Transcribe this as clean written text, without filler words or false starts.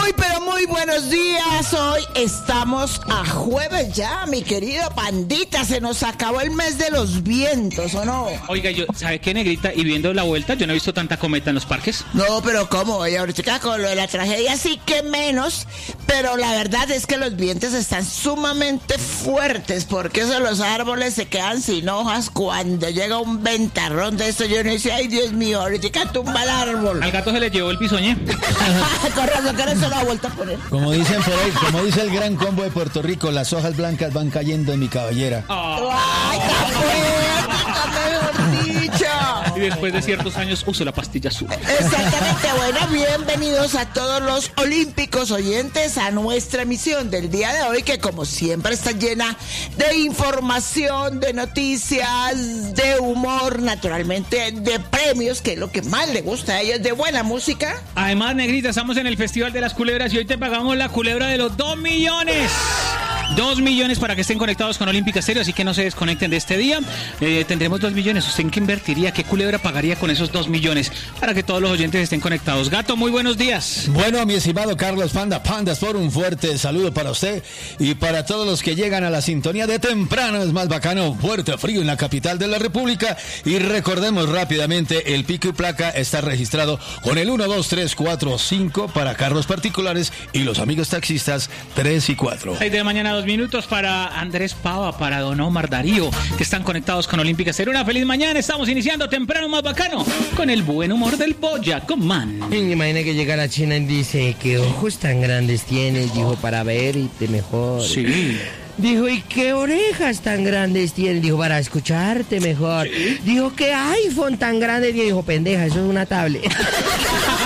Pero muy buenos días. Hoy estamos a jueves ya, mi querido Pandita. Se nos acabó el mes de los vientos, ¿o no? Oiga, ¿sabe qué, negrita? Y viendo la vuelta, yo no he visto tanta cometa en los parques. No, pero ¿cómo? Oye, ahorita con lo de la tragedia sí que menos. Pero la verdad es que los vientos están sumamente fuertes. Porque eso, los árboles se quedan sin hojas. Cuando llega un ventarrón de esto, yo no sé, ay Dios mío, ahorita tumba el árbol. Al gato se le llevó el bisoñé. Con razón que no se lo ha vuelto a poner. Como dicen por ahí, como dice el gran combo de Puerto Rico, las hojas blancas van cayendo en mi cabellera. ¡Ay, tan fuerte, mejor dicho! Y después de ciertos años uso la pastilla azul. Exactamente, bueno, bienvenidos a todos los olímpicos oyentes a nuestra emisión del día de hoy, que como siempre está llena de información, de noticias, de humor, naturalmente de premios, que es lo que más le gusta a ellos, de buena música. Además, negrita, estamos en el Festival de las Culebras y hoy te pagamos la culebra de los 2 millones. 2 millones para que estén conectados con Olímpica Estéreo, así que no se desconecten de este día. Tendremos 2 millones. ¿Usted en qué invertiría? ¿Qué culebra pagaría con esos 2 millones? Para que todos los oyentes estén conectados. Gato, muy buenos días. Bueno, mi estimado Carlos Pandas, por un fuerte saludo para usted y para todos los que llegan a la sintonía de temprano. Es más bacano, fuerte frío en la capital de la República. Y recordemos rápidamente, el pico y placa está registrado con el 1, 2, 3, 4, 5 para carros particulares y los amigos taxistas 3 y 4. 6 de la mañana, 2 minutos para Andrés Pava, para Don Omar Darío, que están conectados con Olímpica Estéreo. Una feliz mañana, estamos iniciando temprano más bacano, con el buen humor del Boyacá Man. Imagina que llega la China y dice, ¿qué ojos tan grandes tienes? Dijo, para verte mejor. Sí. Dijo, ¿y qué orejas tan grandes tienes? Dijo, para escucharte mejor. ¿Sí? Dijo, ¿qué iPhone tan grande? Dijo, pendeja, eso es una tablet.